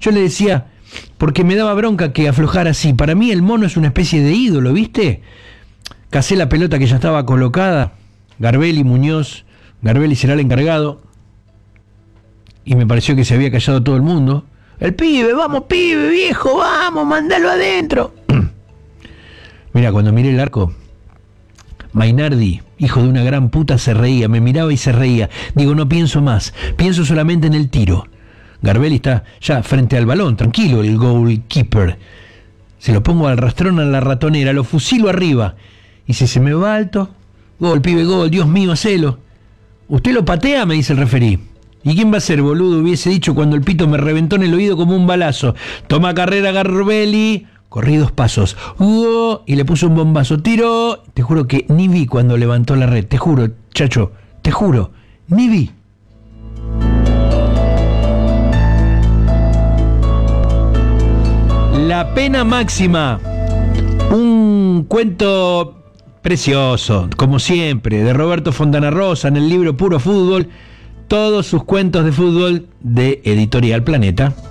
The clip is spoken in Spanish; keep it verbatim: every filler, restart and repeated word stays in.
yo le decía, porque me daba bronca que aflojara así. Para mí el mono es una especie de ídolo, ¿viste? Casé la pelota que ya estaba colocada. Garbelli, Muñoz. Garbelli será el encargado. Y me pareció que se había callado todo el mundo. El pibe, vamos pibe, viejo, vamos, mandalo adentro. Mira, cuando miré el arco, Mainardi, hijo de una gran puta, se reía, me miraba y se reía. Digo, no pienso más, pienso solamente en el tiro. Garbelli está ya frente al balón, tranquilo, el goalkeeper. Se lo pongo al rastrón a la ratonera, lo fusilo arriba. Y si se me va alto, gol, pibe, gol, Dios mío, hacelo. Usted lo patea, me dice el referí. ¿Y quién va a ser, boludo? Hubiese dicho cuando el pito me reventó en el oído como un balazo. Toma carrera Garbelli. Corrí dos pasos. ¡Uh! Y le puso un bombazo. Tiro. Te juro que ni vi cuando levantó la red. Te juro, chacho. Te juro. Ni vi. La pena máxima. Un cuento precioso, como siempre, de Roberto Fontana Rosa en el libro Puro Fútbol. Todos sus cuentos de fútbol de Editorial Planeta.